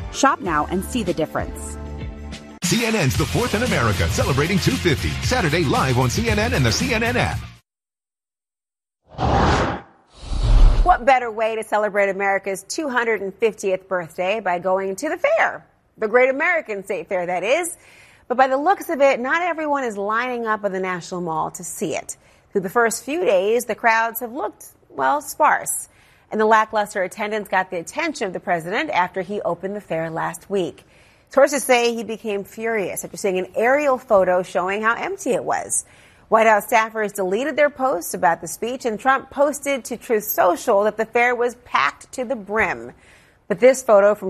Shop now and see the difference. CNN's The Fourth in America, celebrating 250. Saturday live on CNN and the CNN app. What better way to celebrate America's 250th birthday by going to the fair? The Great American State Fair, that is. But by the looks of it, not everyone is lining up at the National Mall to see it. Through the first few days, the crowds have looked, well, sparse. And the lackluster attendance got the attention of the president after he opened the fair last week. Sources say he became furious after seeing an aerial photo showing how empty it was. White House staffers deleted their posts about the speech, and Trump posted to Truth Social that the fair was packed to the brim. But this photo from